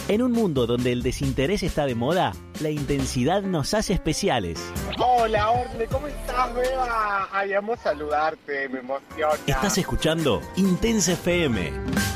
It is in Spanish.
En un mundo donde el desinterés está de moda, la intensidad nos hace especiales. Hola, Orne, ¿cómo estás, Beba? Ay, amo saludarte, me emociona. Estás escuchando Intensa FM.